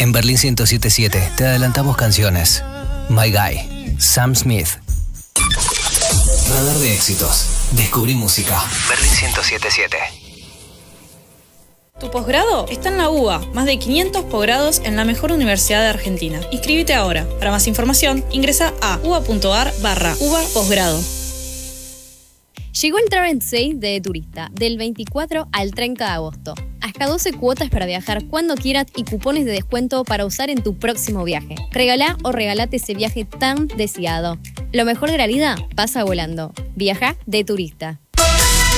En Berlín 107.7 te adelantamos canciones. My Guy, Sam Smith. Radar de éxitos. Descubrí música. Berlín 107.7. Tu posgrado está en la UBA. Más de 500 posgrados en la mejor universidad de Argentina. Inscríbete ahora. Para más información, ingresa a uba.ar/UBA Posgrado. Llegó el Travel Sale de Turista, del 24 al 30 de agosto. Hasta 12 cuotas para viajar cuando quieras y cupones de descuento para usar en tu próximo viaje. Regalá o regalate ese viaje tan deseado. Lo mejor de la vida pasa volando. Viaja de Turista.